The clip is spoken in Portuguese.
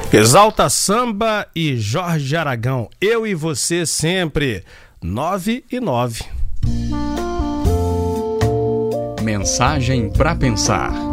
Exalta Samba e Jorge Aragão, eu e você sempre, 9:09. Mensagem para pensar.